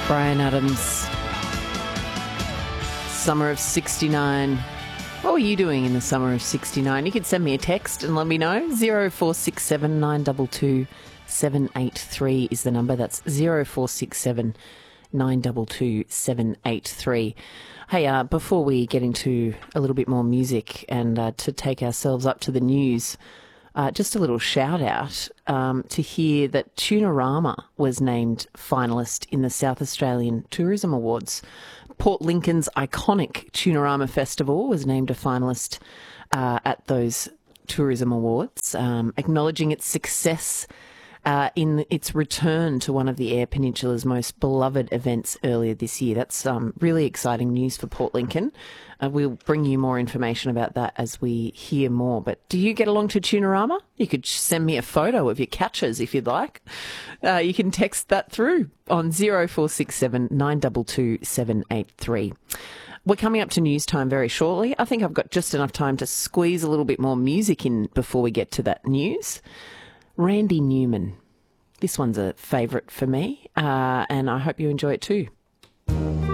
Bryan Adams, summer of 69. What were you doing in the summer of 69? You could send me a text and let me know. 0467 922 783 is the number. That's 0467 922 783. Hey, before we get into a little bit more music and to take ourselves up to the news, just a little shout out to hear that Tunarama was named finalist in the South Australian Tourism Awards. Port Lincoln's iconic Tunarama Festival was named a finalist at those tourism awards, acknowledging its success in its return to one of the Eyre Peninsula's most beloved events earlier this year. That's really exciting news for Port Lincoln. We'll bring you more information about that as we hear more. But do you get along to Tunarama? You could send me a photo of your catches if you'd like. You can text that through on 0467 922 783. We're coming up to news time very shortly. I think I've got just enough time to squeeze a little bit more music in before we get to that news. Randy Newman. This one's a favourite for me, and I hope you enjoy it too.